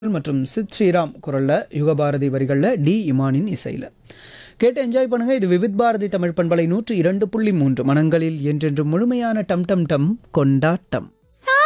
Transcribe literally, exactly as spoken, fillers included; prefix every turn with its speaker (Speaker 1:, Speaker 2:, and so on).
Speaker 1: மற்றும் சித் ஸ்ரீராம் குரல்ல யுகபாரதி வரிகள்ல டி இமானின் இசையில கேட்டு என்ஜாய் பண்ணுங்க. இது விவித் பாரதி தமிழ் பண்பலை நூற்று இரண்டு புள்ளி மூன்று மனங்களில் என்றென்று முழுமையான டம் டம் டம் கொண்டாட்டம்.
Speaker 2: சா